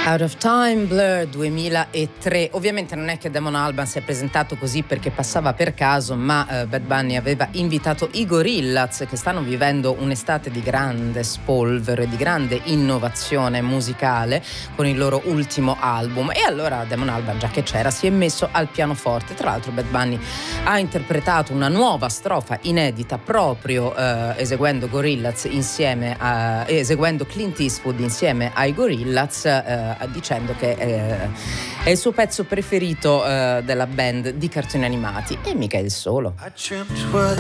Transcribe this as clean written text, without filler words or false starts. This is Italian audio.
Out of Time, Blur 2003. Ovviamente non è che Damon Albarn si è presentato così perché passava per caso, ma Bad Bunny aveva invitato i Gorillaz, che stanno vivendo un'estate di grande spolvero e di grande innovazione musicale con il loro ultimo album, e allora Damon Albarn, già che c'era, si è messo al pianoforte. Tra l'altro Bad Bunny ha interpretato una nuova strofa inedita proprio eseguendo Clint Eastwood insieme ai Gorillaz, dicendo che è il suo pezzo preferito della band di cartoni animati, e mica è il solo. I dreamt what